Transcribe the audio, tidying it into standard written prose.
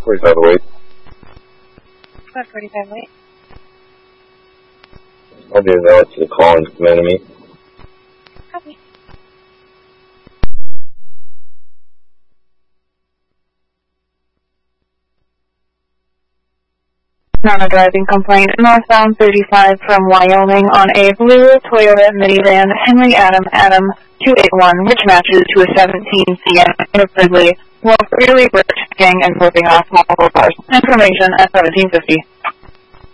45 weight. About 45 weight. I'll do that to the call and command to me. Copy. On a driving complaint, northbound 35 from Wyoming on a blue Toyota minivan, Henry Adam 281, which matches to a 17 CM inappropriately while clearly bricked, gang and flipping off multiple cars. Information at 1750.